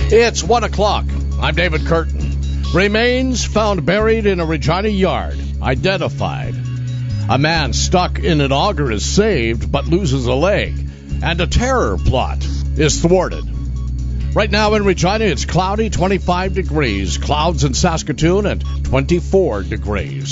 It's 1 o'clock. I'm David Curtin. Remains found buried in a Regina yard. Identified. A man stuck in an auger is saved but loses a leg. And a terror plot is thwarted. Right now in Regina, it's cloudy, 25 degrees. Clouds in Saskatoon and 24 degrees.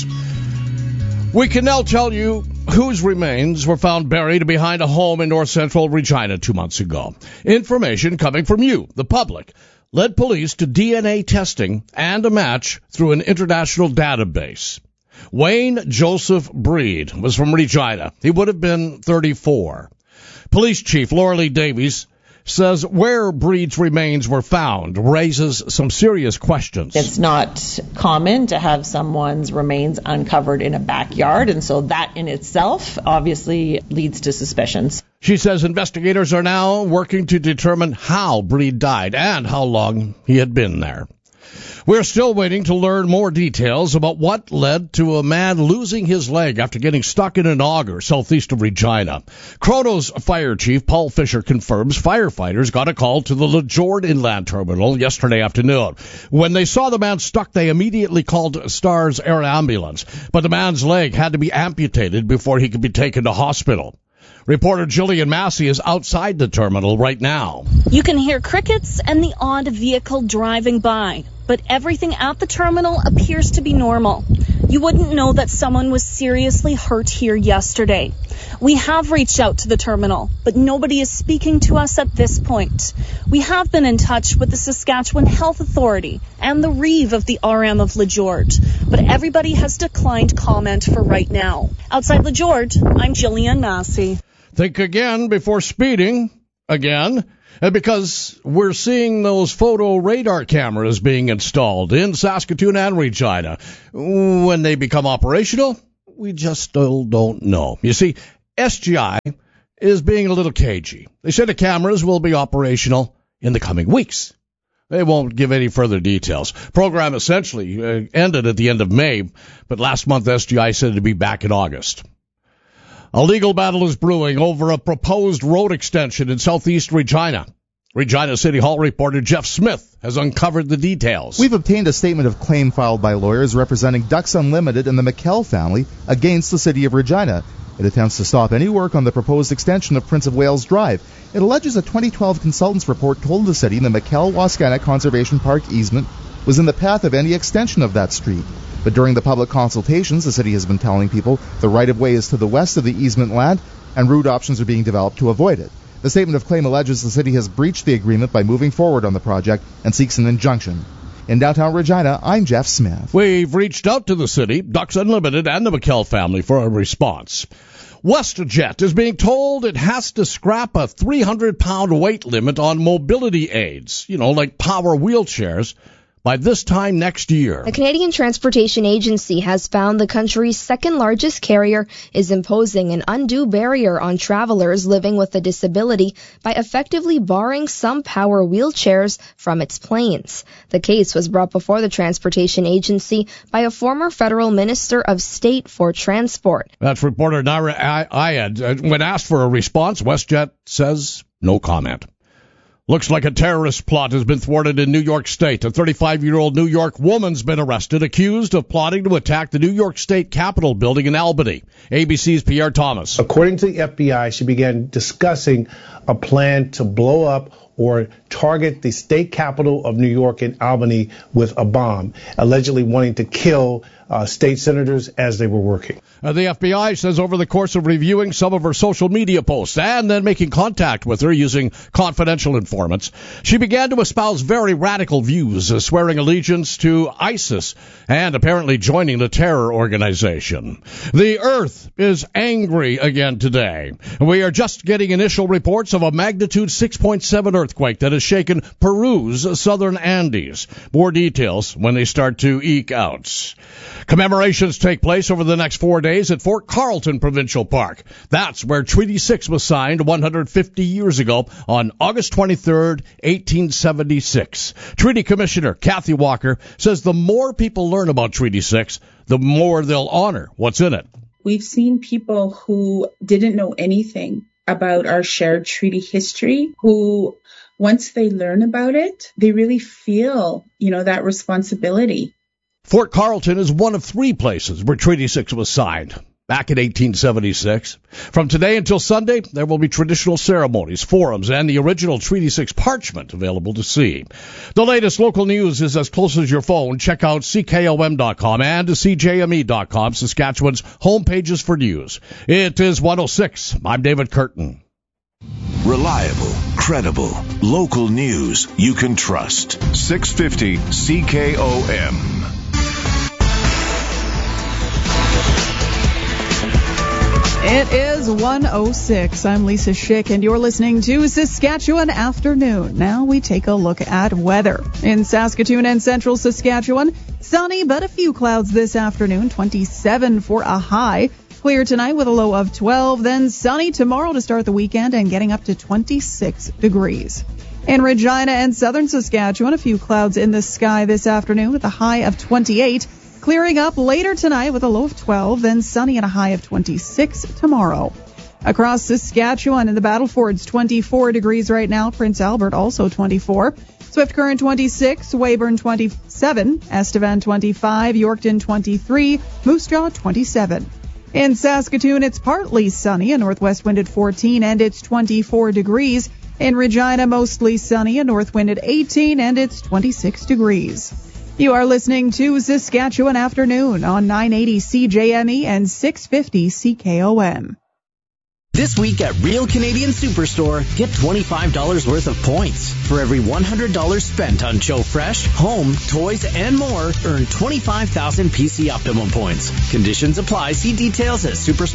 We can now tell you whose remains were found buried behind a home in north central Regina 2 months ago. Information coming from you, the public, led police to DNA testing and a match through an international database. Wayne Joseph Breed was from Regina. He would have been 34. Police Chief Laura Davies says where Breed's remains were found raises some serious questions. It's not common to have someone's remains uncovered in a backyard, and so that in itself obviously leads to suspicions. She says investigators are now working to determine how Breed died and how long he had been there. We're still waiting to learn more details about what led to a man losing his leg after getting stuck in an auger southeast of Regina. Kronos Fire Chief Paul Fisher confirms firefighters got a call to the LeJord Inland Terminal yesterday afternoon. When they saw the man stuck, they immediately called STARS Air Ambulance, but the man's leg had to be amputated before he could be taken to hospital. Reporter Jillian Massey is outside the terminal right now. You can hear crickets and the odd vehicle driving by, but everything at the terminal appears to be normal. You wouldn't know that someone was seriously hurt here yesterday. We have reached out to the terminal, but nobody is speaking to us at this point. We have been in touch with the Saskatchewan Health Authority and the Reeve of the RM of LeJord, but everybody has declined comment for right now. Outside LeJord, I'm Jillian Massey. Think again before speeding again, because we're seeing those photo radar cameras being installed in Saskatoon and Regina. When they become operational, we just still don't know. You see, SGI is being a little cagey. They said the cameras will be operational in the coming weeks. They won't give any further details. Program essentially ended at the end of May, but last month SGI said it'd be back in August. A legal battle is brewing over a proposed road extension in southeast Regina. Regina City Hall reporter Jeff Smith has uncovered the details. We've obtained a statement of claim filed by lawyers representing Ducks Unlimited and the McKell family against the city of Regina. It attempts to stop any work on the proposed extension of Prince of Wales Drive. It alleges a 2012 consultant's report told the city the McKell-Wascana Conservation Park easement was in the path of any extension of that street. But during the public consultations, the city has been telling people the right-of-way is to the west of the easement land and route options are being developed to avoid it. The statement of claim alleges the city has breached the agreement by moving forward on the project and seeks an injunction. In downtown Regina, I'm Jeff Smith. We've reached out to the city, Ducks Unlimited, and the McKell family for a response. WestJet is being told it has to scrap a 300-pound weight limit on mobility aids, like power wheelchairs, by this time next year. The Canadian Transportation Agency has found the country's second largest carrier is imposing an undue barrier on travelers living with a disability by effectively barring some power wheelchairs from its planes. The case was brought before the Transportation Agency by a former federal minister of state for transport. That's reporter Naira Ayed. When asked for a response, WestJet says no comment. Looks like a terrorist plot has been thwarted in New York State. A 35-year-old New York woman's been arrested, accused of plotting to attack the New York State Capitol building in Albany. ABC's Pierre Thomas. According to the FBI, she began discussing a plan to blow up or target the state capitol of New York in Albany with a bomb, allegedly wanting to kill state senators as they were working. The FBI says over the course of reviewing some of her social media posts and then making contact with her using confidential informants, she began to espouse very radical views, swearing allegiance to ISIS and apparently joining the terror organization. The Earth is angry again today. We are just getting initial reports of a magnitude 6.7 earthquake that has shaken Peru's southern Andes. More details when they start to eke out. Commemorations take place over the next 4 days at Fort Carlton Provincial Park. That's where Treaty 6 was signed 150 years ago on August 23rd, 1876. Treaty Commissioner Kathy Walker says the more people learn about Treaty 6, the more they'll honor what's in it. We've seen people who didn't know anything about our shared treaty history, who once they learn about it, they really feel, that responsibility. Fort Carlton is one of 3 places where Treaty 6 was signed back in 1876. From today until Sunday, there will be traditional ceremonies, forums, and the original Treaty 6 parchment available to see. The latest local news is as close as your phone. Check out CKOM.com and CJME.com, Saskatchewan's home pages for news. It is 1:06. I'm David Curtin. Reliable, credible, local news you can trust. 650 CKOM. It is 1:06. I'm Lisa Schick, and you're listening to Saskatchewan Afternoon. Now we take a look at weather. In Saskatoon and central Saskatchewan, sunny but a few clouds this afternoon, 27 for a high. Clear tonight with a low of 12, then sunny tomorrow to start the weekend and getting up to 26 degrees. In Regina and southern Saskatchewan, a few clouds in the sky this afternoon with a high of 28. Clearing up later tonight with a low of 12, then sunny and a high of 26 tomorrow. Across Saskatchewan in the Battlefords, 24 degrees right now. Prince Albert also 24. Swift Current 26, Weyburn 27, Estevan 25, Yorkton 23, Moose Jaw 27. In Saskatoon, it's partly sunny, a northwest wind at 14, and it's 24 degrees. In Regina, mostly sunny, a north wind at 18, and it's 26 degrees. You are listening to Saskatchewan Afternoon on 980 CJME and 650 CKOM. This week at Real Canadian Superstore, get $25 worth of points. For every $100 spent on Joe Fresh, home, toys, and more, earn 25,000 PC Optimum points. Conditions apply. See details at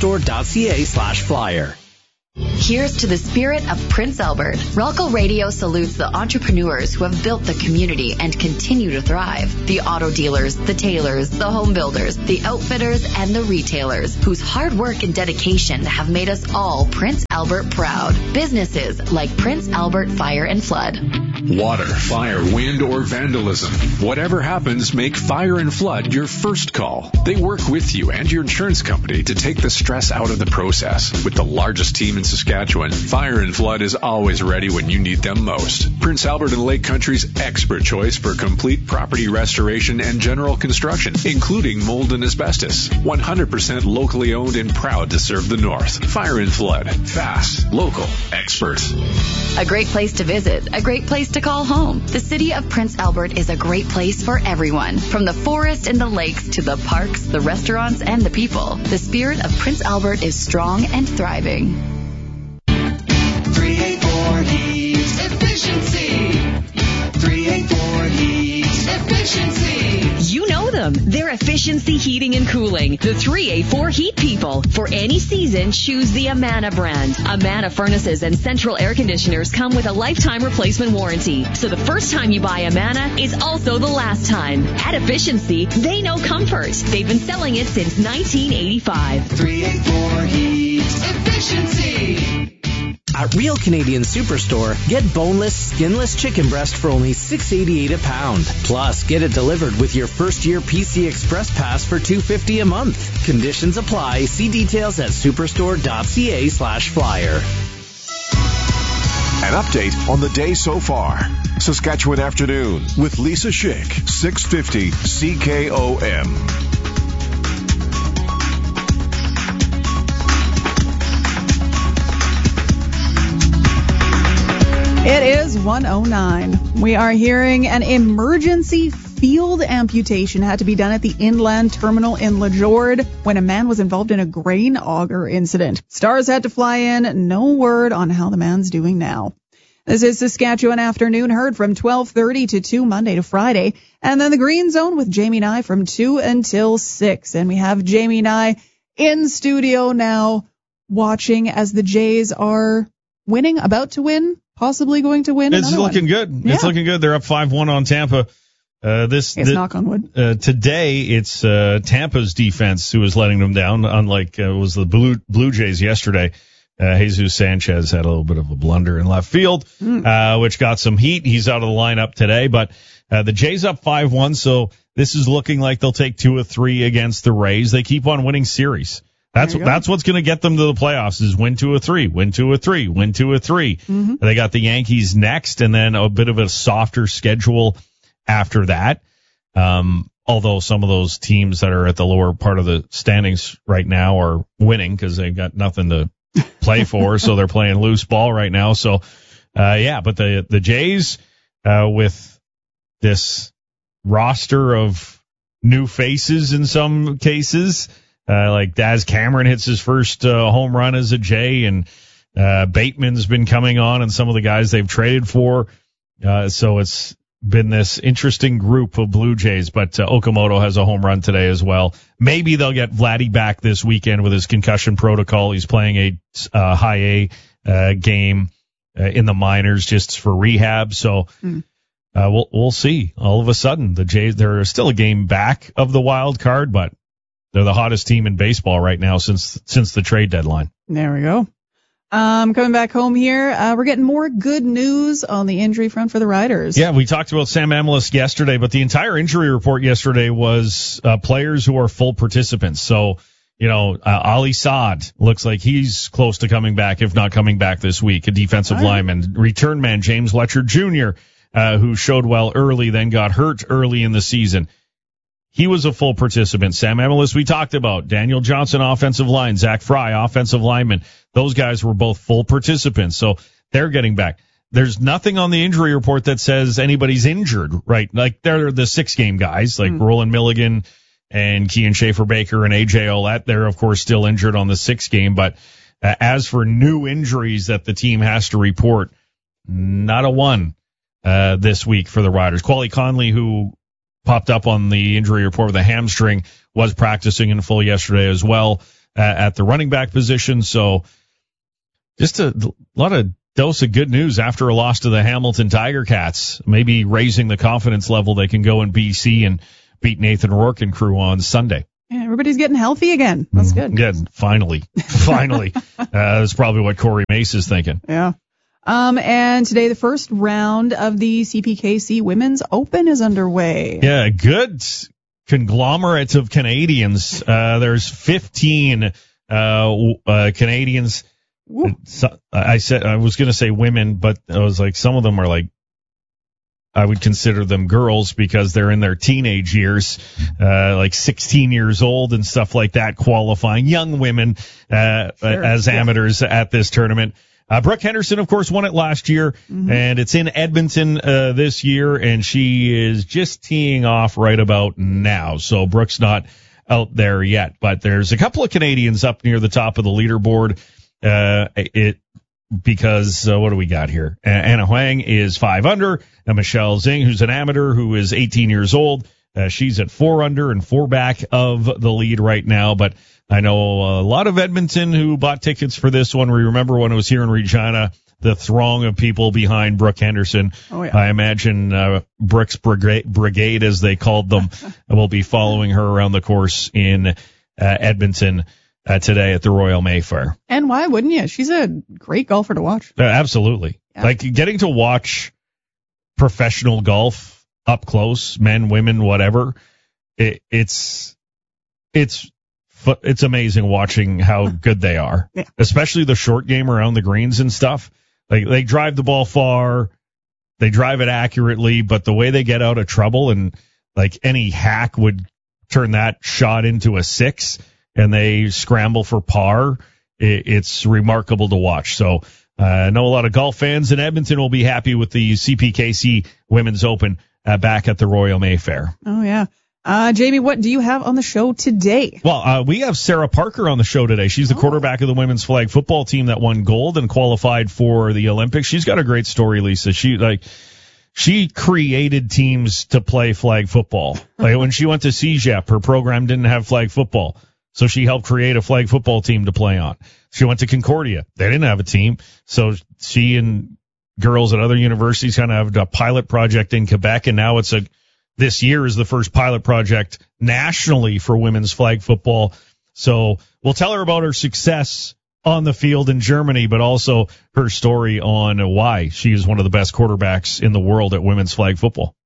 superstore.ca/flyer. Here's to the spirit of Prince Albert. Ralco Radio salutes the entrepreneurs who have built the community and continue to thrive. The auto dealers, the tailors, the home builders, the outfitters, and the retailers whose hard work and dedication have made us all Prince Albert proud. Businesses like Prince Albert Fire and Flood. Water, fire, wind, or vandalism. Whatever happens, make Fire and Flood your first call. They work with you and your insurance company to take the stress out of the process. With the largest team in Saskatchewan, Fire and Flood is always ready when you need them most. Prince Albert and Lake Country's expert choice for complete property restoration and general construction, including mold and asbestos. 100% locally owned and proud to serve the North. Fire and Flood. Fast, local, expert. A great place to visit, a great place to call home. The city of Prince Albert is a great place for everyone. From the forest and the lakes to the parks, the restaurants, and the people. The spirit of Prince Albert is strong and thriving. 384 Heat Efficiency. 384 Heat Efficiency. You know them. They're Efficiency Heating and Cooling. The 384 Heat people. For any season, choose the Amana brand. Amana furnaces and central air conditioners come with a lifetime replacement warranty. So the first time you buy Amana is also the last time. At Efficiency, they know comfort. They've been selling it since 1985. 384 Heat Efficiency. At Real Canadian Superstore, get boneless, skinless chicken breast for only $6.88 a pound. Plus, get it delivered with your first-year PC Express Pass for $2.50 a month. Conditions apply. See details at superstore.ca/flyer. An update on the day so far. Saskatchewan Afternoon with Lisa Schick, 650 CKOM. It is 1:09. We are hearing an emergency field amputation had to be done at the inland terminal in Lajord when a man was involved in a grain auger incident. Stars had to fly in. No word on how the man's doing now. This is Saskatchewan Afternoon, heard from 12:30 to 2 Monday to Friday. And then the Green Zone with Jamie Nye from 2 until 6. And we have Jamie Nye in studio now watching as the Jays are winning, about to win. Possibly going to win. It's looking good. Yeah. It's looking good. They're up 5-1 on Tampa. Knock on wood. Today, it's Tampa's defense who is letting them down, unlike it was the Blue Jays yesterday. Jesus Sanchez had a little bit of a blunder in left field, which got some heat. He's out of the lineup today, but the Jays up 5-1, so this is looking like they'll take 2 of 3 against the Rays. They keep on winning series. That's what's going to get them to the playoffs is win 2 of 3, win 2 of 3, win 2 of 3. Mm-hmm. They got the Yankees next, and then a bit of a softer schedule after that. Although some of those teams that are at the lower part of the standings right now are winning because they've got nothing to play for, so they're playing loose ball right now. So, but the Jays, with this roster of new faces in some cases, like Daz Cameron hits his first home run as a Jay, and Bateman's been coming on, and some of the guys they've traded for. So it's been this interesting group of Blue Jays, but Okamoto has a home run today as well. Maybe they'll get Vladdy back this weekend with his concussion protocol. He's playing a high A game in the minors just for rehab. So we'll see. All of a sudden, the Jays, they're still a game back of the wild card, but they're the hottest team in baseball right now since the trade deadline. There we go. Coming back home here, we're getting more good news on the injury front for the Riders. Yeah, we talked about Sam Amelis yesterday, but the entire injury report yesterday was players who are full participants. So, Ali Saad looks like he's close to coming back, if not coming back this week, a defensive lineman. Return man James Letcher Jr., who showed well early, then got hurt early in the season. He was a full participant. Sam Amelis, we talked about. Daniel Johnson, offensive line. Zach Fry, offensive lineman. Those guys were both full participants, so they're getting back. There's nothing on the injury report that says anybody's injured, right? Like, they're the 6-game guys, like Roland Milligan and Kean Schaefer-Baker and A.J. Olette. They're, of course, still injured on the 6th game, but as for new injuries that the team has to report, not a one this week for the Riders. Quali Conley, who popped up on the injury report with a hamstring, was practicing in full yesterday as well at the running back position. So just a lot of dose of good news after a loss to the Hamilton Tiger Cats, maybe raising the confidence level they can go in BC and beat Nathan Rourke and crew on Sunday. Yeah, everybody's getting healthy again. That's good. Yeah, finally. That's probably what Corey Mace is thinking. Yeah. And today the first round of the CPKC Women's Open is underway. Yeah, good conglomerate of Canadians. There's 15 Canadians. I was going to say women, but I was like, some of them are like, I would consider them girls because they're in their teenage years, like 16 years old and stuff like that, qualifying young women as amateurs at this tournament. Brooke Henderson, of course, won it last year, and it's in Edmonton this year, and she is just teeing off right about now. So Brooke's not out there yet, but there's a couple of Canadians up near the top of the leaderboard. Because what do we got here? Anna Huang is 5 under, and Michelle Zing, who's an amateur, who is 18 years old. She's at 4 under and 4 back of the lead right now, but I know a lot of Edmonton who bought tickets for this one. We remember when it was here in Regina, the throng of people behind Brooke Henderson. Oh, yeah. I imagine Brooks Brigade, as they called them, will be following her around the course in Edmonton today at the Royal Mayfair. And why wouldn't you? She's a great golfer to watch. Absolutely. Yeah. Like, getting to watch professional golf up close, men, women, whatever, it's amazing watching how good they are, especially the short game around the greens and stuff. Like, they drive the ball far, they drive it accurately, but the way they get out of trouble, and like any hack would turn that shot into a 6, and they scramble for par. It's remarkable to watch. So I know a lot of golf fans in Edmonton will be happy with the CPKC Women's Open back at the Royal Mayfair. Oh, yeah. Jamie, what do you have on the show today? Well, we have Sarah Parker on the show today. She's the quarterback of the women's flag football team that won gold and qualified for the Olympics. She's got a great story, Lisa. She created teams to play flag football. Like, when she went to CEGEP, her program didn't have flag football, so she helped create a flag football team to play on. She went to Concordia. They didn't have a team, so she and girls at other universities kind of have a pilot project in Quebec, and now this year is the first pilot project nationally for women's flag football. So we'll tell her about her success on the field in Germany, but also her story on why she is one of the best quarterbacks in the world at women's flag football.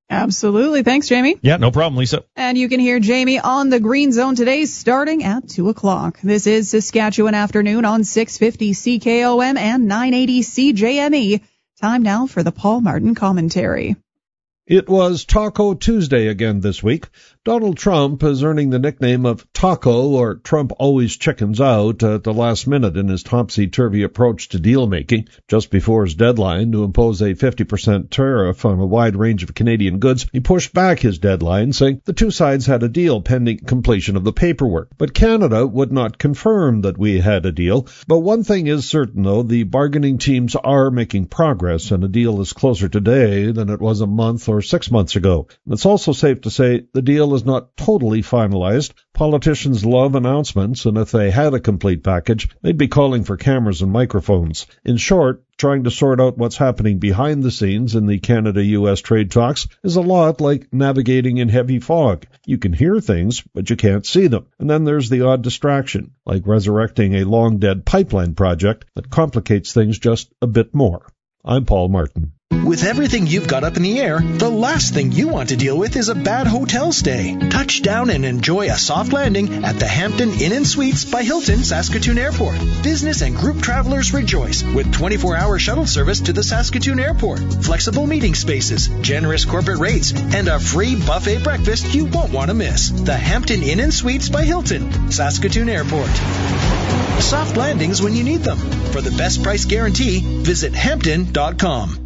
Absolutely. Thanks, Jamie. Yeah, no problem, Lisa. And you can hear Jamie on the Green Zone today starting at 2 o'clock. This is Saskatchewan Afternoon on 650 CKOM and 980 CJME. Time now for the Paul Martin Commentary. It was Taco Tuesday again this week. Donald Trump is earning the nickname of Taco, or Trump always chickens out, at the last minute in his topsy-turvy approach to deal-making. Just before his deadline to impose a 50% tariff on a wide range of Canadian goods, he pushed back his deadline, saying the two sides had a deal pending completion of the paperwork. But Canada would not confirm that we had a deal. But one thing is certain, though, the bargaining teams are making progress, and a deal is closer today than it was a month or 6 months ago. It's also safe to say the deal is not totally finalized. Politicians love announcements, and if they had a complete package, they'd be calling for cameras and microphones. In short, trying to sort out what's happening behind the scenes in the Canada-U.S. trade talks is a lot like navigating in heavy fog. You can hear things, but you can't see them. And then there's the odd distraction, like resurrecting a long-dead pipeline project that complicates things just a bit more. I'm Paul Martin. With everything you've got up in the air, the last thing you want to deal with is a bad hotel stay. Touch down and enjoy a soft landing at the Hampton Inn & Suites by Hilton Saskatoon Airport. Business and group travelers rejoice with 24-hour shuttle service to the Saskatoon Airport, flexible meeting spaces, generous corporate rates, and a free buffet breakfast you won't want to miss. The Hampton Inn & Suites by Hilton, Saskatoon Airport. Soft landings when you need them. For the best price guarantee, visit Hampton.com.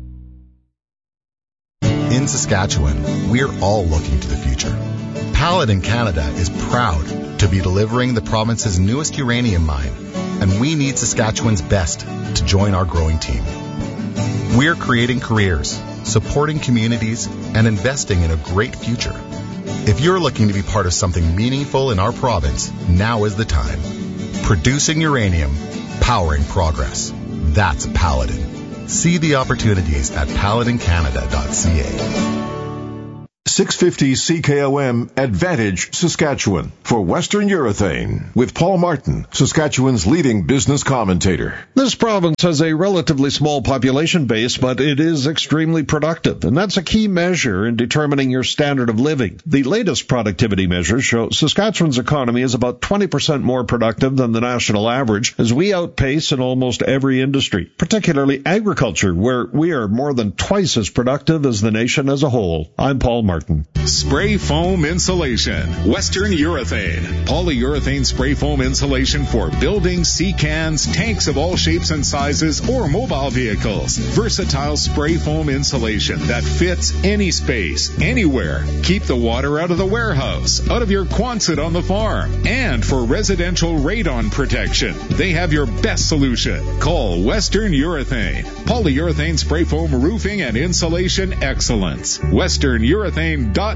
In Saskatchewan, we're all looking to the future. Paladin Canada is proud to be delivering the province's newest uranium mine, and we need Saskatchewan's best to join our growing team. We're creating careers, supporting communities, and investing in a great future. If you're looking to be part of something meaningful in our province, now is the time. Producing uranium, powering progress. That's Paladin. See the opportunities at paladincanada.ca. 650 CKOM Advantage Saskatchewan for Western Urethane with Paul Martin, Saskatchewan's leading business commentator. This province has a relatively small population base, but it is extremely productive, and that's a key measure in determining your standard of living. The latest productivity measures show Saskatchewan's economy is about 20% more productive than the national average, as we outpace in almost every industry, particularly agriculture, where we are more than twice as productive as the nation as a whole. I'm Paul Martin. Spray foam insulation. Western Urethane. Polyurethane spray foam insulation for buildings, sea cans, tanks of all shapes and sizes, or mobile vehicles. Versatile spray foam insulation that fits any space, anywhere. Keep the water out of the warehouse, out of your Quonset on the farm. And for residential radon protection, they have your best solution. Call Western Urethane. Polyurethane spray foam roofing and insulation excellence. WesternUrethane.ca.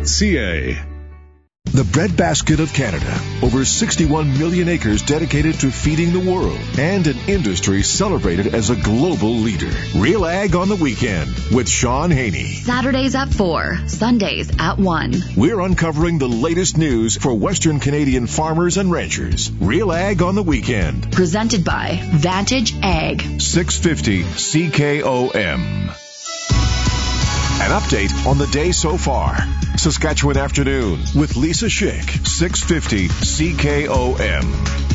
The breadbasket of Canada. Over 61 million acres dedicated to feeding the world, and an industry celebrated as a global leader. Real Ag on the Weekend with Sean Haney. Saturdays at 4, Sundays at 1. We're uncovering the latest news for Western Canadian farmers and ranchers. Real Ag on the Weekend. Presented by Vantage Ag. 650 CKOM. An update on the day so far. Saskatchewan Afternoon with Lisa Schick, 650 CKOM.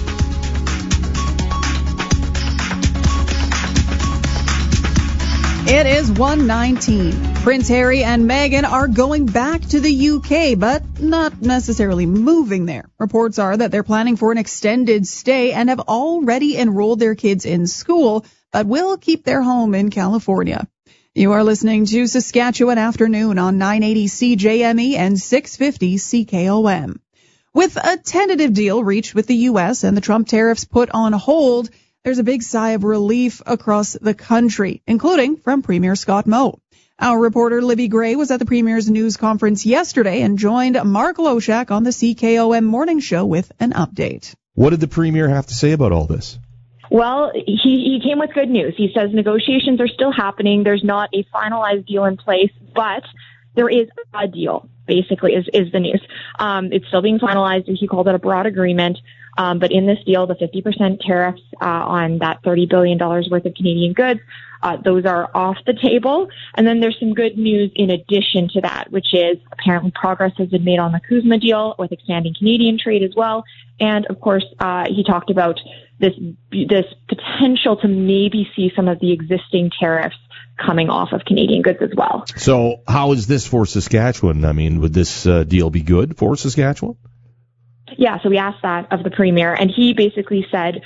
It is 1:19. Prince Harry and Meghan are going back to the UK, but not necessarily moving there. Reports are that they're planning for an extended stay and have already enrolled their kids in school, but will keep their home in California. You are listening to Saskatchewan Afternoon on 980 CJME and 650 CKOM. With a tentative deal reached with the U.S. and the Trump tariffs put on hold, there's a big sigh of relief across the country, including from Premier Scott Moe. Our reporter Libby Gray was at the Premier's news conference yesterday and joined Mark Loshak on the CKOM Morning Show with an update. What did the Premier have to say about all this? Well, he came with good news. He says negotiations are still happening. There's not a finalized deal in place, but there is a deal, basically, is the news. It's still being finalized. He called it a broad agreement. But in this deal, the 50% tariffs on that $30 billion worth of Canadian goods, those are off the table. And then there's some good news in addition to that, which is apparently progress has been made on the CUSMA deal with expanding Canadian trade as well. And of course, he talked about this potential to maybe see some of the existing tariffs coming off of Canadian goods as well. So how is this for Saskatchewan? I mean, would this deal be good for Saskatchewan? Yeah, so we asked that of the Premier, and he basically said,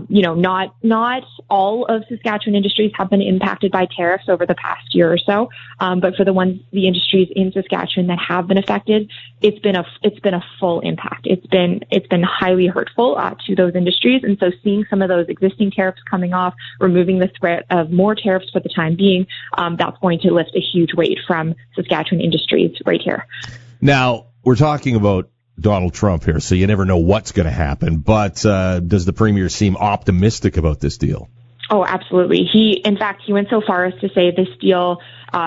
not all of Saskatchewan industries have been impacted by tariffs over the past year or so, but for the industries in Saskatchewan that have been affected, it's been a full impact. It's been highly hurtful to those industries, and so seeing some of those existing tariffs coming off, removing the threat of more tariffs for the time being, that's going to lift a huge weight from Saskatchewan industries right here. Now, we're talking about Donald Trump here, so you never know what's going to happen. But does the Premier seem optimistic about this deal? Oh, absolutely. He went so far as to say this deal,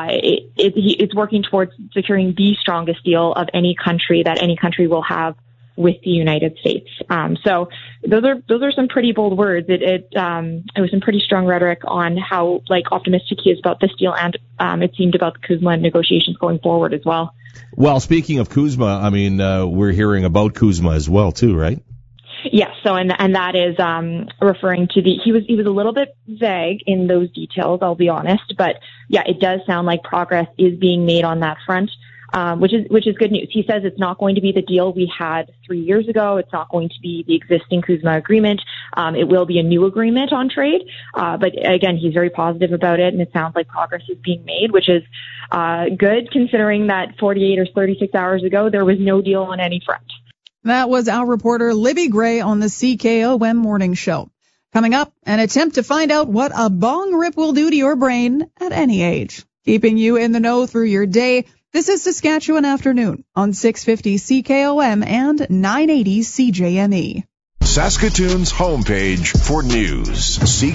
it's working towards securing the strongest deal of any country that any country will have with the United States. So those are some pretty bold words. It was some pretty strong rhetoric on how optimistic he is about this deal, and it seemed about the CUSMA negotiations going forward as well. Well, speaking of CUSMA, I mean, we're hearing about CUSMA as well, too, right? Yes. So, and that is referring to he was a little bit vague in those details, I'll be honest, but yeah, it does sound like progress is being made on that front. Which is good news. He says it's not going to be the deal we had 3 years ago. It's not going to be the existing CUSMA agreement. It will be a new agreement on trade. But again, he's very positive about it, and it sounds like progress is being made, which is good considering that 48 or 36 hours ago, there was no deal on any front. That was our reporter Libby Gray on the CKOM Morning Show. Coming up, an attempt to find out what a bong rip will do to your brain at any age. Keeping you in the know through your day. This is Saskatchewan Afternoon on 650 CKOM and 980 CJME. Saskatoon's homepage for news,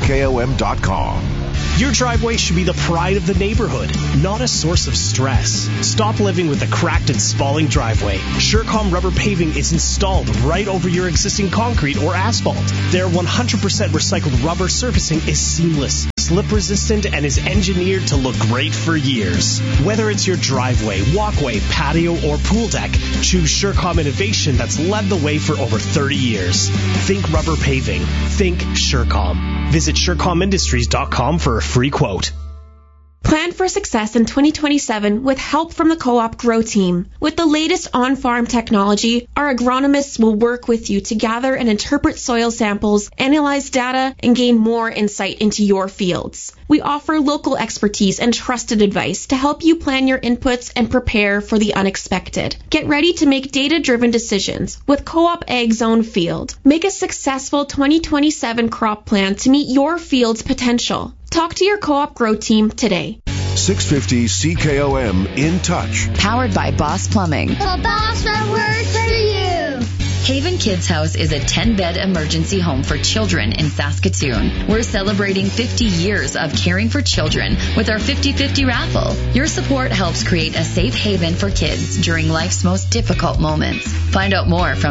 CKOM.com. Your driveway should be the pride of the neighborhood, not a source of stress. Stop living with a cracked and spalling driveway. Surecom rubber paving is installed right over your existing concrete or asphalt. Their 100% recycled rubber surfacing is seamless, slip resistant, and is engineered to look great for years. Whether it's your driveway, walkway, patio, or pool deck, choose Surecom innovation that's led the way for over 30 years. Think rubber paving. Think Surecom. Visit SurecomIndustries.com for a free quote. Plan for success in 2027 with help from the Co-op Grow team. With the latest on-farm technology, our agronomists will work with you to gather and interpret soil samples, analyze data, and gain more insight into your fields. We offer local expertise and trusted advice to help you plan your inputs and prepare for the unexpected. Get ready to make data-driven decisions with Co-op Ag Zone Field. Make a successful 2027 crop plan to meet your field's potential. Talk to your Co-op Grow team today. 650 CKOM In Touch. Powered by Boss Plumbing. The boss that works for you. Haven Kids House is a 10-bed emergency home for children in Saskatoon. We're celebrating 50 years of caring for children with our 50-50 raffle. Your support helps create a safe haven for kids during life's most difficult moments. Find out more from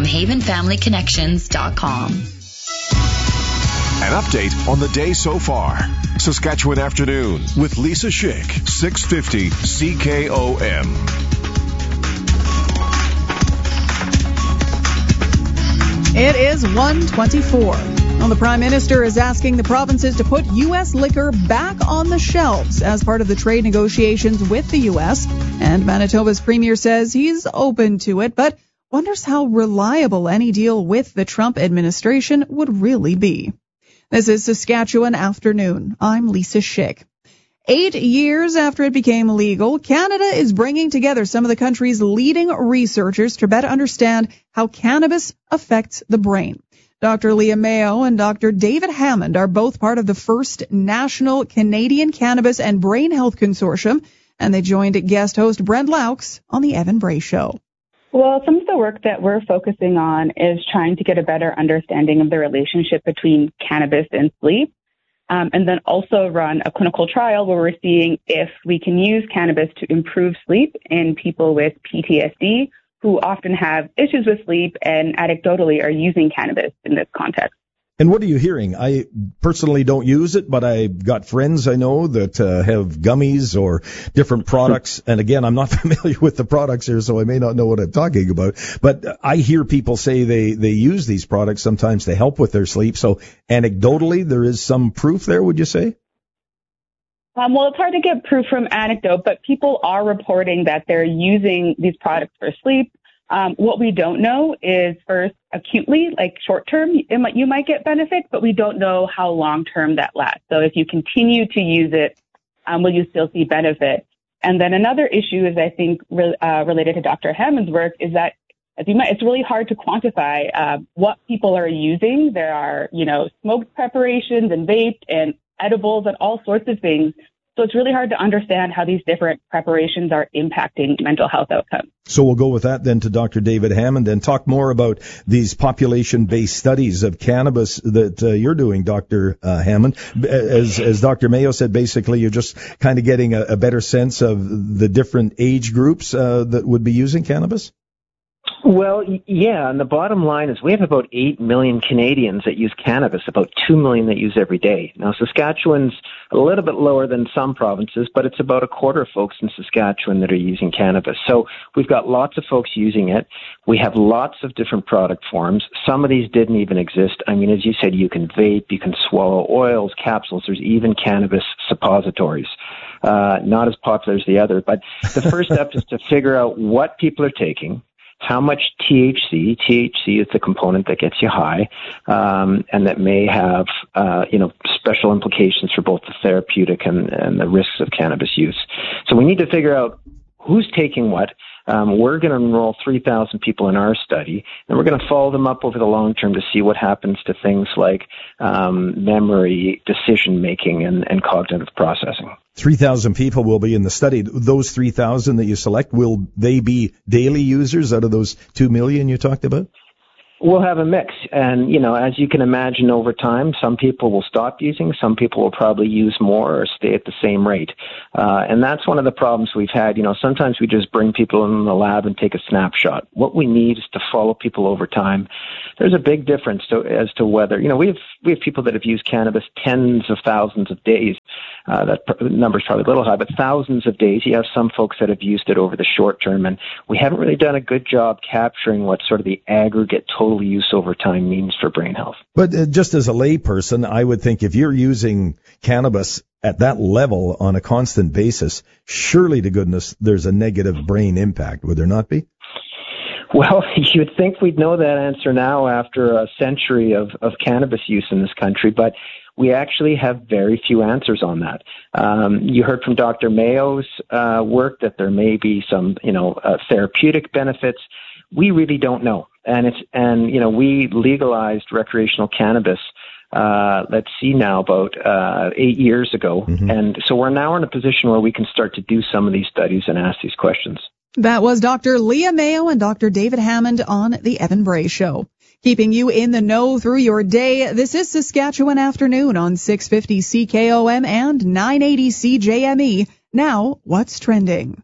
havenfamilyconnections.com. An update on the day so far. Saskatchewan Afternoon with Lisa Schick, 650 CKOM. It is 1:24. Well, the Prime Minister is asking the provinces to put U.S. liquor back on the shelves as part of the trade negotiations with the U.S. And Manitoba's Premier says he's open to it, but wonders how reliable any deal with the Trump administration would really be. This is Saskatchewan Afternoon. I'm Lisa Schick. 8 years after it became legal, Canada is bringing together some of the country's leading researchers to better understand how cannabis affects the brain. Dr. Leah Mayo and Dr. David Hammond are both part of the first National Canadian Cannabis and Brain Health Consortium, and they joined guest host Brent Laux on The Evan Bray Show. Well, some of the work that we're focusing on is trying to get a better understanding of the relationship between cannabis and sleep, and then also run a clinical trial where we're seeing if we can use cannabis to improve sleep in people with PTSD who often have issues with sleep and anecdotally are using cannabis in this context. And what are you hearing? I personally don't use it, but I've got friends I know that have gummies or different products. And again, I'm not familiar with the products here, so I may not know what I'm talking about. But I hear people say they use these products sometimes to help with their sleep. So anecdotally, there is some proof there, would you say? Well, it's hard to get proof from anecdote, but people are reporting that they're using these products for sleep. What we don't know is, first, acutely, like short term, you might get benefit, but we don't know how long term that lasts. So if you continue to use it, will you still see benefit? And then another issue is, I think, related to Dr. Hammond's work, is that it's really hard to quantify what people are using. There are, smoked preparations and vape and edibles and all sorts of things. So it's really hard to understand how these different preparations are impacting mental health outcomes. So we'll go with that then to Dr. David Hammond and talk more about these population-based studies of cannabis that you're doing, Dr. Hammond. As Dr. Mayo said, basically you're just kind of getting a better sense of the different age groups that would be using cannabis? Well, yeah, and the bottom line is we have about 8 million Canadians that use cannabis, about 2 million that use every day. Now, Saskatchewan's a little bit lower than some provinces, but it's about a quarter of folks in Saskatchewan that are using cannabis. So we've got lots of folks using it. We have lots of different product forms. Some of these didn't even exist. I mean, as you said, you can vape, you can swallow oils, capsules. There's even cannabis suppositories. Not as popular as the other, but the first step is to figure out what people are taking, how much THC is the component that gets you high, and that may have, special implications for both the therapeutic and the risks of cannabis use. So we need to figure out who's taking what. We're going to enroll 3,000 people in our study, and we're going to follow them up over the long term to see what happens to things like memory, decision-making, and cognitive processing. 3,000 people will be in the study. Those 3,000 that you select, will they be daily users out of those 2 million you talked about? We'll have a mix. And, as you can imagine over time, some people will stop using, some people will probably use more or stay at the same rate. And that's one of the problems we've had. Sometimes we just bring people in the lab and take a snapshot. What we need is to follow people over time. There's a big difference as to whether, we have people that have used cannabis tens of thousands of days. That number's probably a little high, but thousands of days. You have some folks that have used it over the short term, and we haven't really done a good job capturing what sort of the aggregate total use over time means for brain health. But just as a layperson, I would think if you're using cannabis at that level on a constant basis, surely to goodness there's a negative brain impact, would there not be? Well, you'd think we'd know that answer now after a century of cannabis use in this country, but we actually have very few answers on that. You heard from Dr. Mayo's work that there may be some, therapeutic benefits. We really don't know. And we legalized recreational cannabis, let's see now, about 8 years ago. Mm-hmm. And so we're now in a position where we can start to do some of these studies and ask these questions. That was Dr. Leah Mayo and Dr. David Hammond on The Evan Bray Show. Keeping you in the know through your day, this is Saskatchewan Afternoon on 650 CKOM and 980 CJME. Now, what's trending?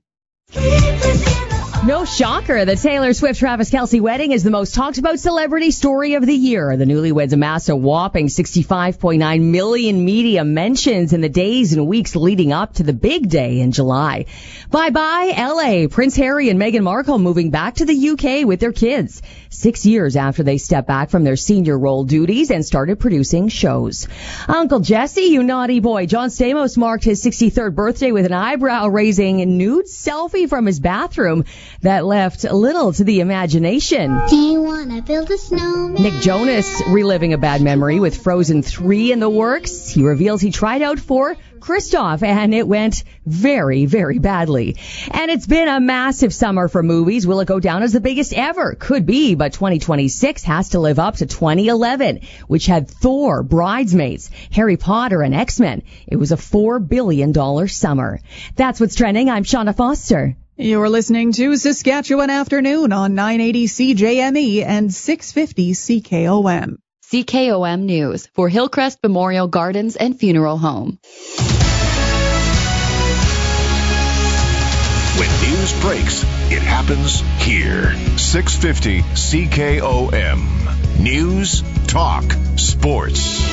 No shocker, the Taylor Swift-Travis Kelce wedding is the most talked about celebrity story of the year. The newlyweds amassed a whopping 65.9 million media mentions in the days and weeks leading up to the big day in July. Bye-bye, LA. Prince Harry and Meghan Markle moving back to the UK with their kids, 6 years after they stepped back from their senior role duties and started producing shows. Uncle Jesse, you naughty boy. John Stamos marked his 63rd birthday with an eyebrow-raising nude selfie from his bathroom that left little to the imagination. Do you want to build a snowman? Nick Jonas reliving a bad memory with Frozen 3 in the works. He reveals he tried out for Kristoff, and it went very, very badly. And it's been a massive summer for movies. Will it go down as the biggest ever? Could be, but 2026 has to live up to 2011, which had Thor, Bridesmaids, Harry Potter, and X-Men. It was a $4 billion summer. That's what's trending. I'm Shauna Foster. You're listening to Saskatchewan Afternoon on 980 CJME and 650 CKOM. CKOM News for Hillcrest Memorial Gardens and Funeral Home. When news breaks, it happens here. 650 CKOM. News, talk, sports.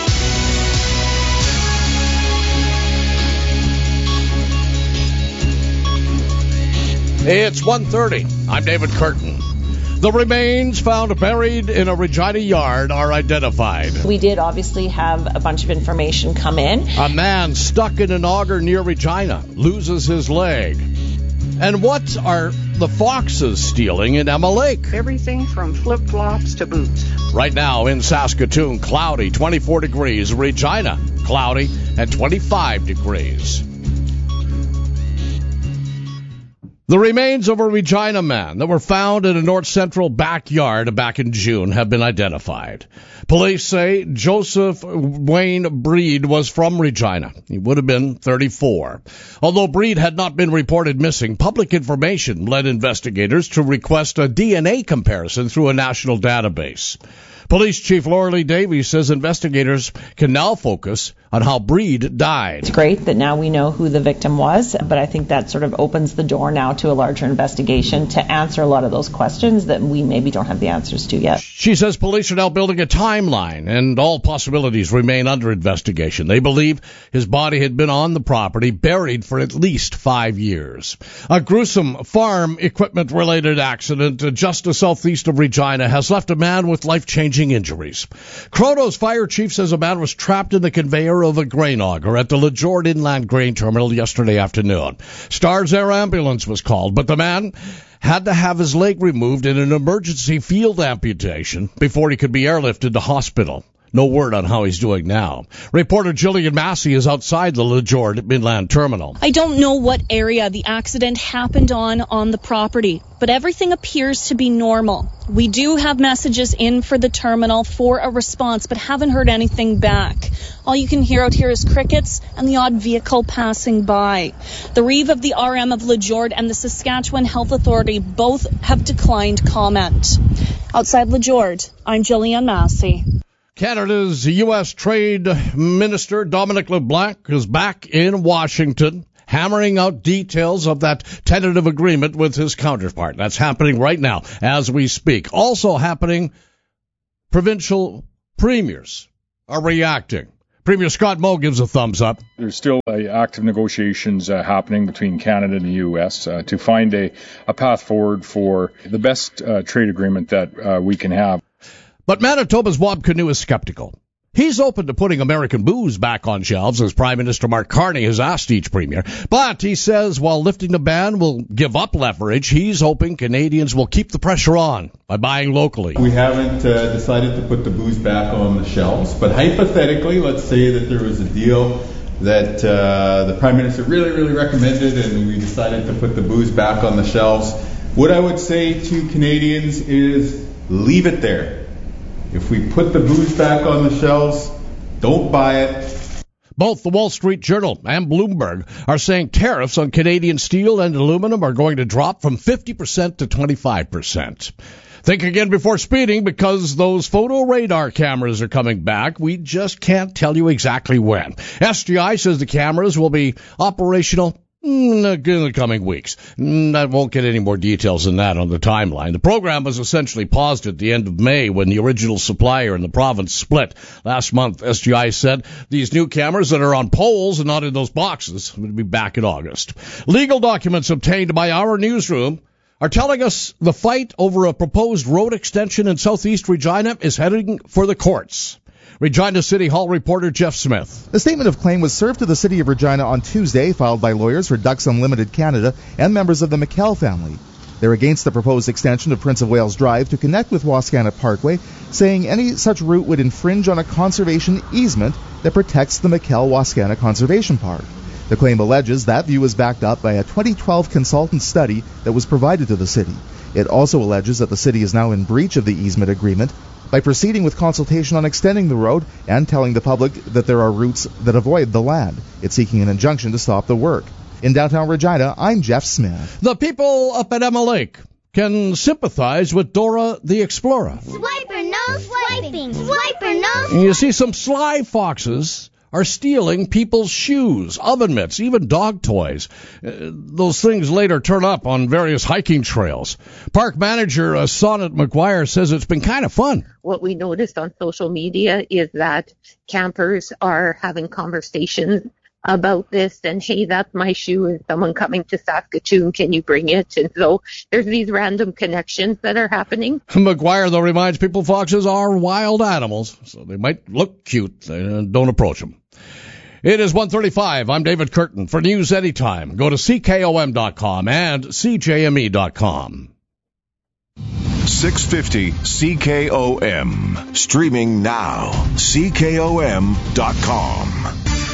It's 1:30. I'm David Curtin. The remains found buried in a Regina yard are identified. We did obviously have a bunch of information come in. A man stuck in an auger near Regina loses his leg. And what are the foxes stealing in Emma Lake? Everything from flip-flops to boots. Right now in Saskatoon, cloudy, 24 degrees. Regina, cloudy at 25 degrees. The remains of a Regina man that were found in a north-central backyard back in June have been identified. Police say Joseph Wayne Breed was from Regina. He would have been 34. Although Breed had not been reported missing, public information led investigators to request a DNA comparison through a national database. Police Chief Laura Davies says investigators can now focus on how Breed died. It's great that now we know who the victim was, but I think that sort of opens the door now to a larger investigation to answer a lot of those questions that we maybe don't have the answers to yet. She says police are now building a timeline and all possibilities remain under investigation. They believe his body had been on the property, buried for at least 5 years. A gruesome farm equipment-related accident just southeast of Regina has left a man with life-changing injuries. Kronos Fire Chief says a man was trapped in the conveyor of a grain auger at the LeJord Inland Grain Terminal yesterday afternoon. Stars Air Ambulance was called, but the man had to have his leg removed in an emergency field amputation before he could be airlifted to hospital. No word on how he's doing now. Reporter Jillian Massey is outside the LeJord Inland Terminal. I don't know what area the accident happened on the property, but everything appears to be normal. We do have messages in for the terminal for a response, but haven't heard anything back. All you can hear out here is crickets and the odd vehicle passing by. The Reeve of the RM of LeJord and the Saskatchewan Health Authority both have declined comment. Outside LeJord, I'm Jillian Massey. Canada's U.S. Trade Minister Dominic LeBlanc is back in Washington, hammering out details of that tentative agreement with his counterpart. That's happening right now as we speak. Also happening, provincial premiers are reacting. Premier Scott Moe gives a thumbs up. There's still active negotiations happening between Canada and the U.S. To find a path forward for the best trade agreement that we can have. But Manitoba's Bob Canoe is skeptical. He's open to putting American booze back on shelves, as Prime Minister Mark Carney has asked each premier. But he says while lifting the ban will give up leverage, he's hoping Canadians will keep the pressure on by buying locally. We haven't decided to put the booze back on the shelves, but hypothetically, let's say that there was a deal that the Prime Minister really, really recommended and we decided to put the booze back on the shelves. What I would say to Canadians is leave it there. If we put the booze back on the shelves, don't buy it. Both the Wall Street Journal and Bloomberg are saying tariffs on Canadian steel and aluminum are going to drop from 50% to 25%. Think again before speeding because those photo radar cameras are coming back. We just can't tell you exactly when. SGI says the cameras will be operational in the coming weeks. I won't get any more details than that on the timeline. The program was essentially paused at the end of May when the original supplier in the province split. Last month, SGI said these new cameras that are on poles and not in those boxes would be back in August. Legal documents obtained by our newsroom are telling us the fight over a proposed road extension in southeast Regina is heading for the courts. Regina City Hall reporter Jeff Smith. The statement of claim was served to the City of Regina on Tuesday, filed by lawyers for Ducks Unlimited Canada and members of the McKell family. They're against the proposed extension of Prince of Wales Drive to connect with Wascana Parkway, saying any such route would infringe on a conservation easement that protects the McKell-Wascana Conservation Park. The claim alleges that view is backed up by a 2012 consultant study that was provided to the city. It also alleges that the city is now in breach of the easement agreement by proceeding with consultation on extending the road and telling the public that there are routes that avoid the land. It's seeking an injunction to stop the work. In downtown Regina, I'm Jeff Smith. The people up at Emma Lake can sympathize with Dora the Explorer. Swiper, no swiping. Swiper, no swiping. You see, some sly foxes are stealing people's shoes, oven mitts, even dog toys. Those things later turn up on various hiking trails. Park manager Sonnet McGuire says it's been kind of fun. What we noticed on social media is that campers are having conversations about this and, hey, that's my shoe. Is someone coming to Saskatoon? Can you bring it? And so there's these random connections that are happening. McGuire, though, reminds people foxes are wild animals, so they might look cute. Don't approach them. It is 1:35. I'm David Curtin. For news anytime, go to CKOM.com and CJME.com. 650 CKOM. Streaming now. CKOM.com.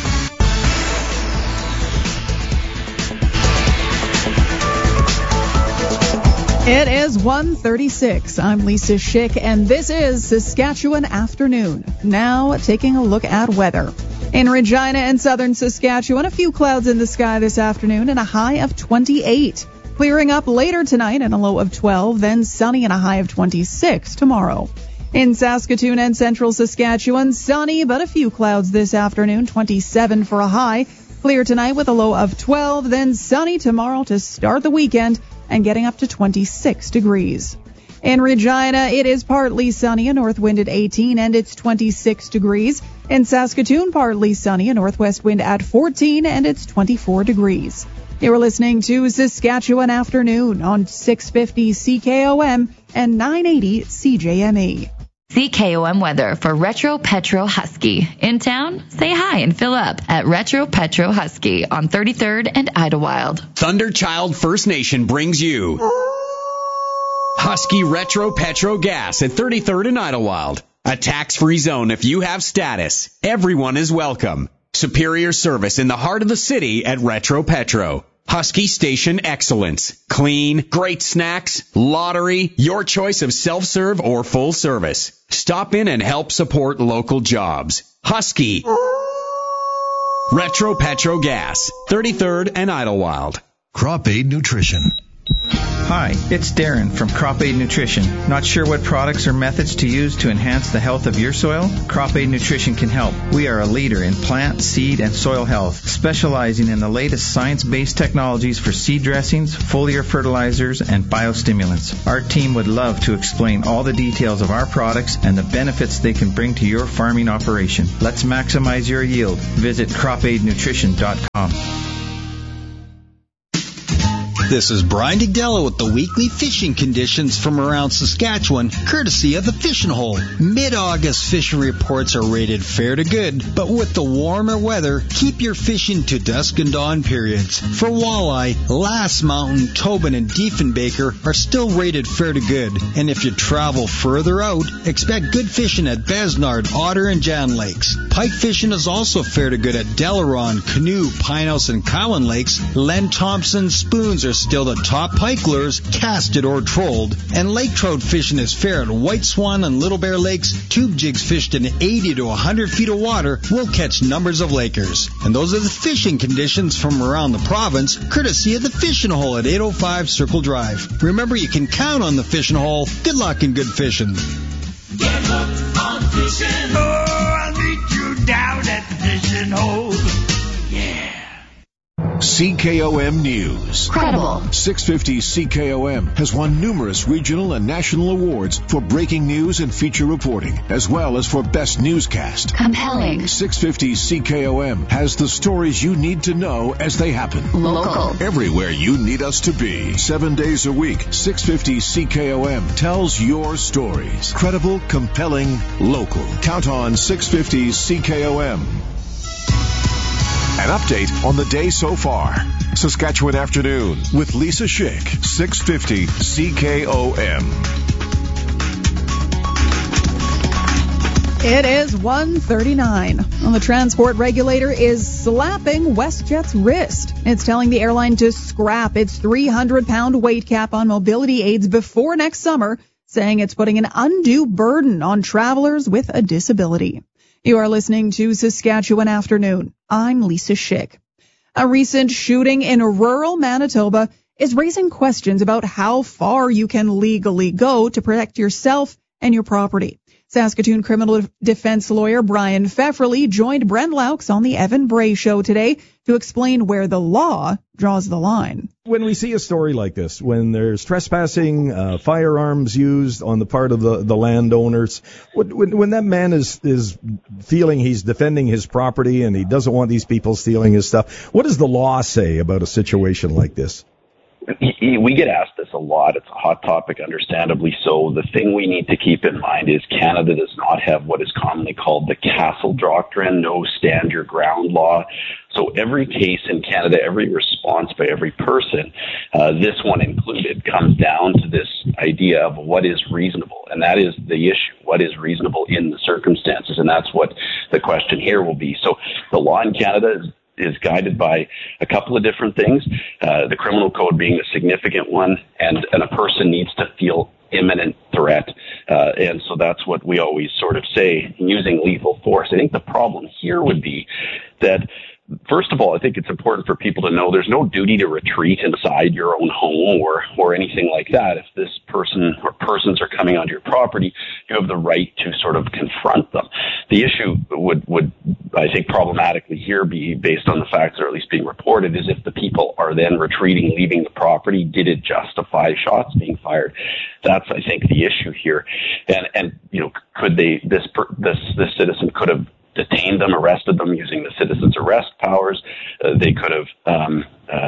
It is 1:36. I'm Lisa Schick, and this is Saskatchewan Afternoon. Now taking a look at weather. In Regina and southern Saskatchewan, a few clouds in the sky this afternoon and a high of 28. Clearing up later tonight and a low of 12, then sunny and a high of 26 tomorrow. In Saskatoon and central Saskatchewan, sunny but a few clouds this afternoon, 27 for a high. Clear tonight with a low of 12, then sunny tomorrow to start the weekend and getting up to 26 degrees. In Regina, it is partly sunny, a north wind at 18, and it's 26 degrees. In Saskatoon, partly sunny, a northwest wind at 14, and it's 24 degrees. You're listening to Saskatchewan Afternoon on 650 CKOM and 980 CJME. CKOM weather for Retro Petro Husky. In town? Say hi and fill up at Retro Petro Husky on 33rd and Idlewild. Thunderchild First Nation brings you Husky Retro Petro Gas at 33rd and Idlewild. A tax-free zone if you have status. Everyone is welcome. Superior service in the heart of the city at Retro Petro. Husky Station Excellence. Clean, great snacks, lottery, your choice of self-serve or full service. Stop in and help support local jobs. Husky. Retro Petro Gas. 33rd and Idlewild. Crop Aid Nutrition. Hi, it's Darren from Crop Aid Nutrition. Not sure what products or methods to use to enhance the health of your soil? Crop Aid Nutrition can help. We are a leader in plant, seed, and soil health, specializing in the latest science-based technologies for seed dressings, foliar fertilizers, and biostimulants. Our team would love to explain all the details of our products and the benefits they can bring to your farming operation. Let's maximize your yield. Visit cropaidnutrition.com. This is Brian Digdella with the weekly fishing conditions from around Saskatchewan, courtesy of the Fishing Hole. Mid-August fishing reports are rated fair to good, but with the warmer weather, keep your fishing to dusk and dawn periods. For walleye, Last Mountain, Tobin, and Diefenbaker are still rated fair to good, and if you travel further out, expect good fishing at Besnard, Otter, and Jan Lakes. Pike fishing is also fair to good at Delaron, Canoe, Pinehouse, and Cowan Lakes. Len Thompson spoons are still the top pike lures, casted or trolled, and lake trout fishing is fair at White Swan and Little Bear Lakes. Tube jigs fished in 80 to 100 feet of water will catch numbers of Lakers. And those are the fishing conditions from around the province, courtesy of the Fishing Hole at 805 Circle Drive. Remember, you can count on the Fishing Hole. Good luck and good fishing. Get hooked on fishing. Oh, I'll meet you down at the Fishing Hole. Yeah. CKOM News. Credible. 650 CKOM has won numerous regional and national awards for breaking news and feature reporting, as well as for best newscast. Compelling. 650 CKOM has the stories you need to know as they happen. Local. Everywhere you need us to be. 7 days a week, 650 CKOM tells your stories. Credible, compelling, local. Count on 650 CKOM. An update on the day so far. Saskatchewan Afternoon with Lisa Schick, 650 CKOM. It is 1:39. Well, the transport regulator is slapping WestJet's wrist. It's telling the airline to scrap its 300-pound weight cap on mobility aids before next summer, saying it's putting an undue burden on travelers with a disability. You are listening to Saskatchewan Afternoon. I'm Lisa Schick. A recent shooting in rural Manitoba is raising questions about how far you can legally go to protect yourself and your property. Saskatoon criminal defense lawyer Brian Pfefferly joined Brent Laux on the Evan Bray Show today to explain where the law draws the line. When we see a story like this, when there's trespassing, firearms used on the part of the landowners, when that man is feeling he's defending his property and he doesn't want these people stealing his stuff, what does the law say about a situation like this? We get asked this a lot. It's a hot topic, understandably so. The thing we need to keep in mind is Canada does not have what is commonly called the Castle Doctrine, no stand your ground law. So every case in Canada, every response by every person, this one included, comes down to this idea of what is reasonable. And that is the issue. What is reasonable in the circumstances? And that's what the question here will be. So the law in Canada is guided by a couple of different things, the criminal code being the significant one, and a person needs to feel imminent threat. And so that's what we always sort of say, using lethal force. I think the problem here would be that, first of all, I think it's important for people to know there's no duty to retreat inside your own home or anything like that. If this person or persons are coming onto your property, you have the right to sort of confront them. The issue would I think, problematically here be based on the facts that are at least being reported is if the people are then retreating, leaving the property, did it justify shots being fired? That's, I think, the issue here. And you know, could this citizen could have detained them, arrested them using the citizen's arrest powers. They could have,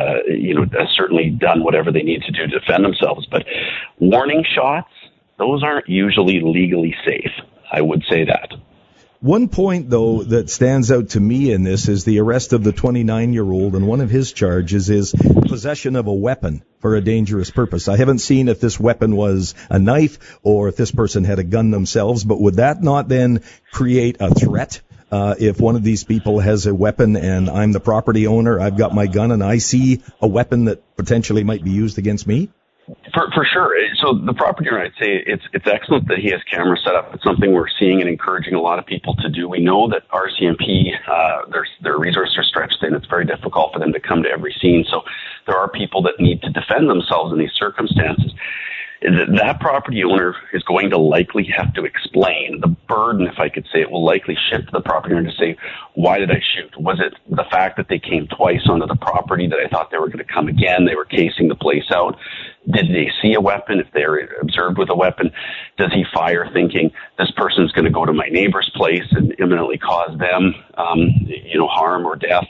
certainly done whatever they need to do to defend themselves. But warning shots, those aren't usually legally safe. I would say that. One point, though, that stands out to me in this is the arrest of the 29-year-old, and one of his charges is possession of a weapon for a dangerous purpose. I haven't seen if this weapon was a knife or if this person had a gun themselves, but would that not then create a threat? If one of these people has a weapon and I'm the property owner, I've got my gun and I see a weapon that potentially might be used against me? For sure. So the property owner, I'd say it's excellent that he has cameras set up. It's something we're seeing and encouraging a lot of people to do. We know that RCMP, their resources are stretched thin. It's very difficult for them to come to every scene. So there are people that need to defend themselves in these circumstances. That property owner is going to likely have to explain. The burden, if I could say it, will likely shift to the property owner to say, why did I shoot? Was it the fact that they came twice onto the property that I thought they were going to come again? They were casing the place out. Did they see a weapon? If they were observed with a weapon, does he fire thinking this person's going to go to my neighbor's place and imminently cause them, harm or death?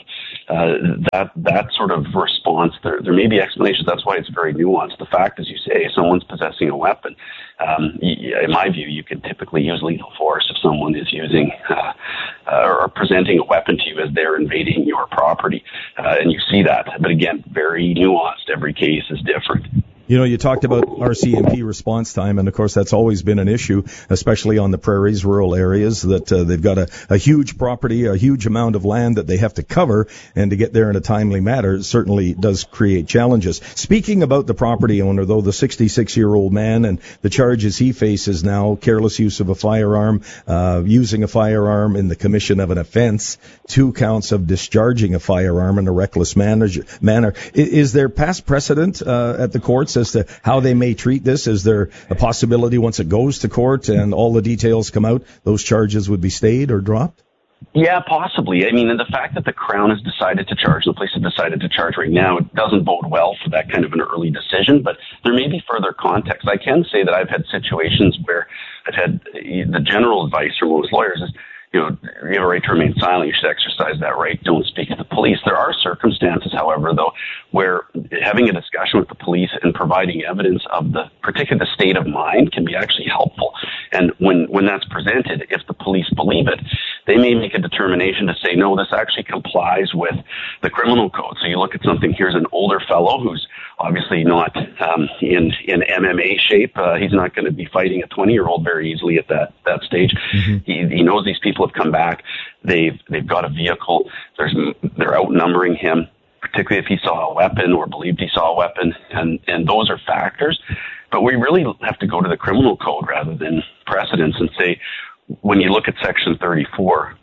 That sort of response, there may be explanations. That's why it's very nuanced. The fact, as you say, someone's possessing a weapon. In my view, you can typically use lethal force if someone is using or presenting a weapon to you as they're invading your property, and you see that. But again, very nuanced. Every case is different. You know, you talked about RCMP response time, and of course that's always been an issue, especially on the prairies, rural areas, that they've got a huge property, a huge amount of land that they have to cover, and to get there in a timely manner certainly does create challenges. Speaking about the property owner, though, the 66-year-old man and the charges he faces now, careless use of a firearm, using a firearm in the commission of an offense, 2 counts of discharging a firearm in a reckless manner. Is there past precedent at the courts as to how they may treat this? Is there a possibility once it goes to court and all the details come out, those charges would be stayed or dropped? Yeah, possibly. I mean, and the fact that the Crown has decided to charge, the police have decided to charge right now, it doesn't bode well for that kind of an early decision, but there may be further context. I can say that I've had situations where I've had the general advice from most lawyers is, you have a right to remain silent. You should exercise that right. Don't speak to the police. There are circumstances, however, though, where having a discussion with the police and providing evidence of the particular state of mind can be actually helpful. And when that's presented, if the police believe it, they may make a determination to say, no, this actually complies with the criminal code. So you look at something, here's an older fellow who's obviously not in MMA shape. He's not going to be fighting a 20-year-old very easily at that stage. Mm-hmm. He knows these people have come back. They've got a vehicle. They're outnumbering him, particularly if he saw a weapon or believed he saw a weapon. And those are factors. But we really have to go to the criminal code rather than precedents and say, when you look at Section 34,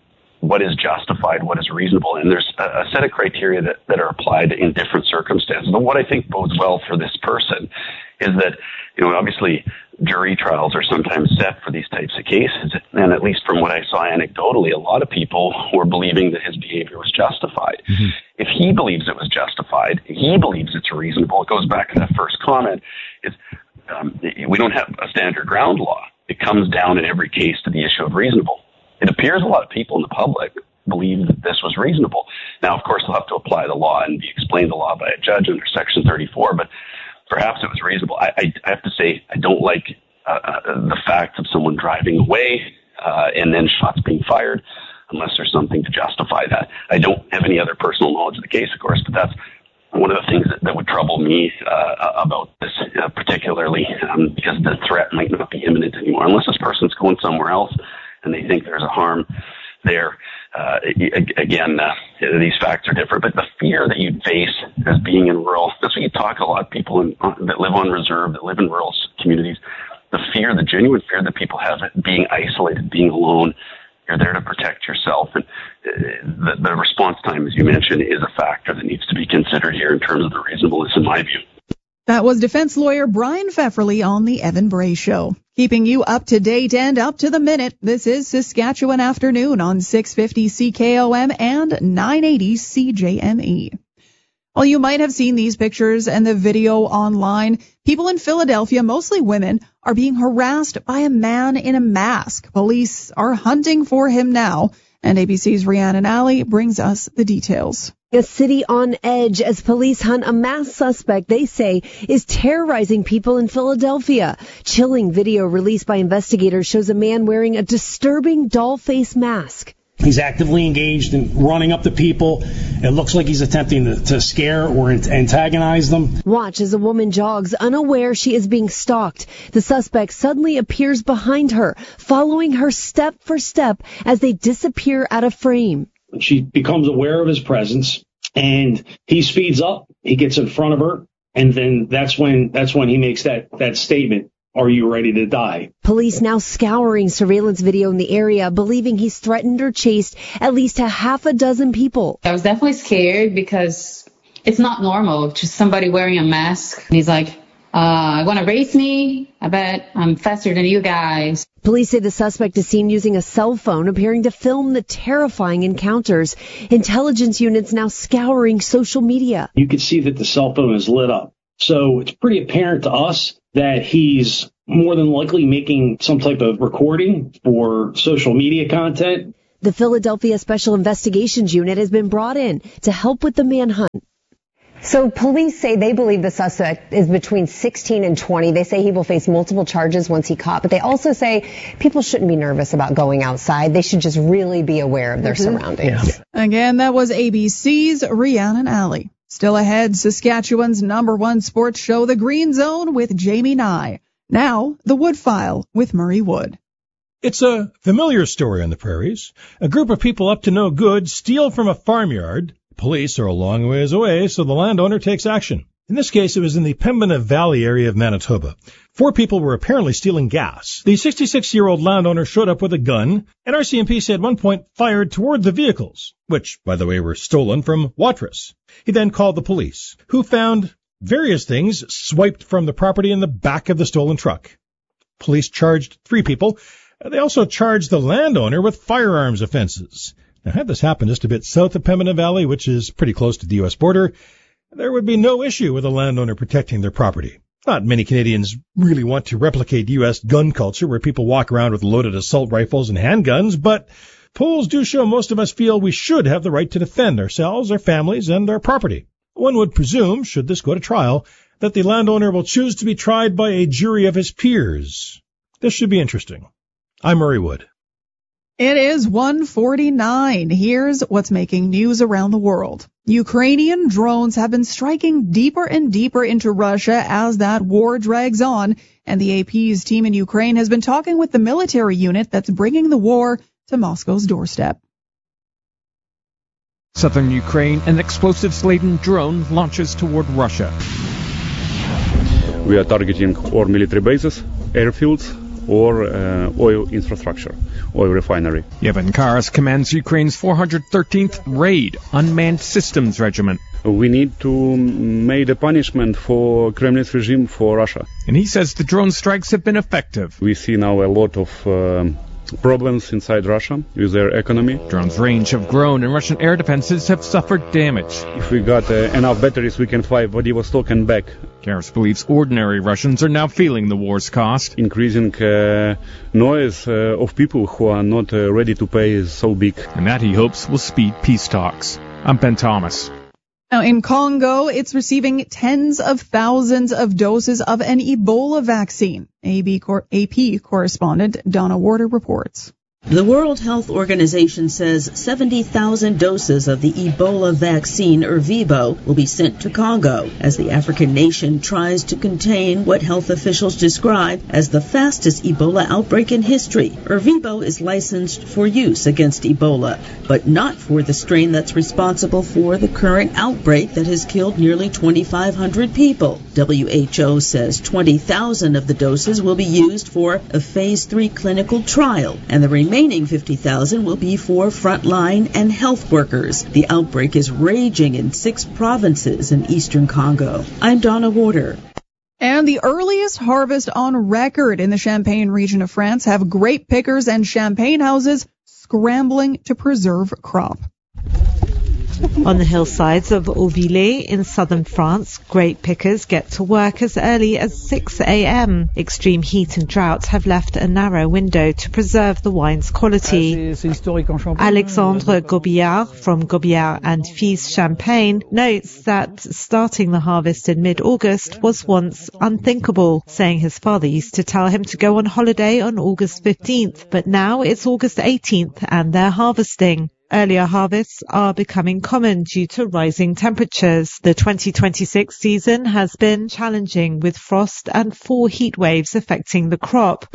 what is justified, what is reasonable. And there's a set of criteria that are applied in different circumstances. But what I think bodes well for this person is that, obviously jury trials are sometimes set for these types of cases. And at least from what I saw anecdotally, a lot of people were believing that his behavior was justified. Mm-hmm. If he believes it was justified, he believes it's reasonable. It goes back to that first comment. We don't have a standard ground law. It comes down in every case to the issue of reasonable. It appears a lot of people in the public believe that this was reasonable. Now, of course, they'll have to apply the law and be explained the law by a judge under Section 34, but perhaps it was reasonable. I have to say, I don't like the fact of someone driving away and then shots being fired unless there's something to justify that. I don't have any other personal knowledge of the case, of course, but that's one of the things that would trouble me about this, particularly because the threat might not be imminent anymore. Unless this person's going somewhere else and they think there's a harm there. Again, these facts are different, but the fear that you'd face as being in rural, that's what you talk to a lot of people that live on reserve, that live in rural communities, the genuine fear that people have being isolated, being alone. You're there to protect yourself. And the response time, as you mentioned, is a factor that needs to be considered here in terms of the reasonableness, in my view. That was defense lawyer Brian Pfefferly on the Evan Bray Show. Keeping you up to date and up to the minute, this is Saskatchewan Afternoon on 650 CKOM and 980 CJME. Well, you might have seen these pictures and the video online. People in Philadelphia, mostly women, are being harassed by a man in a mask. Police are hunting for him now, and ABC's Rhiannon Alley brings us the details. A city on edge as police hunt a masked suspect they say is terrorizing people in Philadelphia. Chilling video released by investigators shows a man wearing a disturbing doll face mask. He's actively engaged in running up to people. It looks like he's attempting to scare or antagonize them. Watch as a woman jogs, unaware she is being stalked. The suspect suddenly appears behind her, following her step for step as they disappear out of frame. She becomes aware of his presence, and he speeds up. He gets in front of her, and then that's when he makes that statement. Are you ready to die? Police now scouring surveillance video in the area, believing he's threatened or chased at least a half a dozen people. I was definitely scared because it's not normal. Just somebody wearing a mask. He's like, want to race me? I bet I'm faster than you guys. Police say the suspect is seen using a cell phone, appearing to film the terrifying encounters. Intelligence units now scouring social media. You can see that the cell phone is lit up. So it's pretty apparent to us that he's more than likely making some type of recording for social media content. The Philadelphia Special Investigations Unit has been brought in to help with the manhunt. So police say they believe the suspect is between 16 and 20. They say he will face multiple charges once he caught, but they also say people shouldn't be nervous about going outside. They should just really be aware of their surroundings. Yeah. Again, that was ABC's Rhiannon Alley. Still ahead, Saskatchewan's #1 sports show, The Green Zone, with Jamie Nye. Now, The Wood File with Murray Wood. It's a familiar story on the prairies. A group of people up to no good steal from a farmyard. Police are a long ways away, so the landowner takes action. In this case, it was in the Pembina Valley area of Manitoba. 4 people were apparently stealing gas. The 66-year-old landowner showed up with a gun, and RCMP said at one point fired toward the vehicles, which, by the way, were stolen from Watrous. He then called the police, who found various things swiped from the property in the back of the stolen truck. Police charged 3 people. They also charged the landowner with firearms offenses. Now, had this happened just a bit south of Pembina Valley, which is pretty close to the U.S. border, there would be no issue with a landowner protecting their property. Not many Canadians really want to replicate U.S. gun culture where people walk around with loaded assault rifles and handguns, but polls do show most of us feel we should have the right to defend ourselves, our families, and our property. One would presume, should this go to trial, that the landowner will choose to be tried by a jury of his peers. This should be interesting. I'm Murray Wood. It is 1:49. Here's what's making news around the world. Ukrainian drones have been striking deeper and deeper into Russia as that war drags on, and the AP's team in Ukraine has been talking with the military unit that's bringing the war to Moscow's doorstep. Southern Ukraine, an explosives-laden drone launches toward Russia. We are targeting all military bases, airfields, or oil infrastructure, oil refinery. Yevhen Karas commands Ukraine's 413th Raid Unmanned Systems Regiment. We need to make a punishment for Kremlin's regime for Russia. And he says the drone strikes have been effective. We see now a lot of problems inside Russia with their economy. Drones' range have grown and Russian air defenses have suffered damage. If we got enough batteries, we can fly Vladivostok and back. Karas believes ordinary Russians are now feeling the war's cost. Increasing noise of people who are not ready to pay is so big. And that, he hopes, will speed peace talks. I'm Ben Thomas. Now, in Congo, it's receiving tens of thousands of doses of an Ebola vaccine. AP correspondent Donna Warder reports. The World Health Organization says 70,000 doses of the Ebola vaccine, Ervebo, will be sent to Congo as the African nation tries to contain what health officials describe as the fastest Ebola outbreak in history. Ervebo is licensed for use against Ebola, but not for the strain that's responsible for the current outbreak that has killed nearly 2,500 people. WHO says 20,000 of the doses will be used for a phase 3 clinical trial, and the remaining 50,000 will be for frontline and health workers. The outbreak is raging in 6 provinces in eastern Congo. I'm Donna Warder. And the earliest harvest on record in the Champagne region of France have grape pickers and champagne houses scrambling to preserve crop. On the hillsides of Auvillers in southern France, grape pickers get to work as early as 6 a.m. Extreme heat and drought have left a narrow window to preserve the wine's quality. Alexandre Gobillard from Gobillard and Fils Champagne notes that starting the harvest in mid-August was once unthinkable, saying his father used to tell him to go on holiday on August 15th, but now it's August 18th and they're harvesting. Earlier harvests are becoming common due to rising temperatures. The 2026 season has been challenging with frost and 4 heat waves affecting the crop.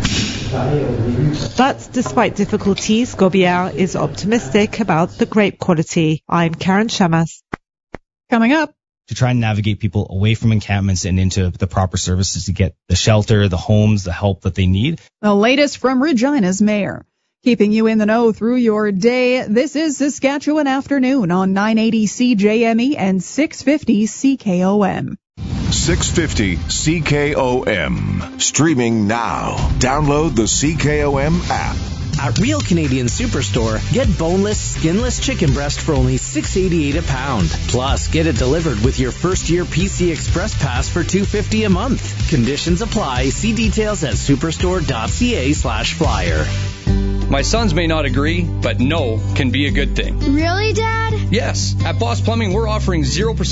But despite difficulties, Gobillard is optimistic about the grape quality. I'm Karen Shamas. Coming up, to try and navigate people away from encampments and into the proper services to get the shelter, the homes, the help that they need. The latest from Regina's mayor. Keeping you in the know through your day, this is Saskatchewan Afternoon on 980 CJME and 650 CKOM. 650 CKOM. Streaming now. Download the CKOM app. At Real Canadian Superstore, get boneless, skinless chicken breast for only $6.88 a pound. Plus, get it delivered with your first-year PC Express Pass for $2.50 a month. Conditions apply. See details at superstore.ca/flyer. My sons may not agree, but no can be a good thing. Really, Dad? Yes. At Boss Plumbing, we're offering 0%